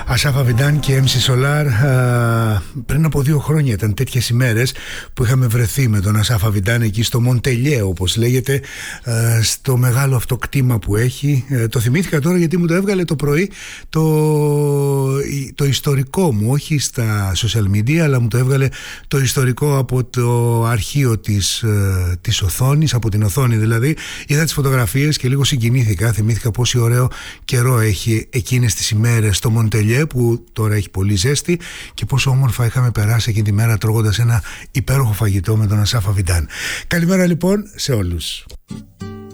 Ασάφ Αβιντάν και MC Solar. Πριν από 2 χρόνια ήταν τέτοιες ημέρες που είχαμε βρεθεί με τον Ασάφ Αβιντάν εκεί στο Μοντελιέ, όπως λέγεται, στο μεγάλο αυτό κτήμα που έχει. Το θυμήθηκα τώρα γιατί μου το έβγαλε το πρωί το ιστορικό μου, όχι στα social media, αλλά μου το έβγαλε το ιστορικό από το αρχείο της οθόνης, από την οθόνη δηλαδή. Είδα τις φωτογραφίες και λίγο συγκινήθηκα. Θυμήθηκα πόσο ωραίο καιρό έχει εκείνες τις ημέρες στο Μοντελιέ, που τώρα έχει πολύ ζέστη, και πόσο όμορφα είχαμε περάσει εκείνη τη μέρα τρώγοντας ένα υπέροχο φαγητό με τον Ασάφ Αβιντάν. Καλημέρα λοιπόν σε όλους.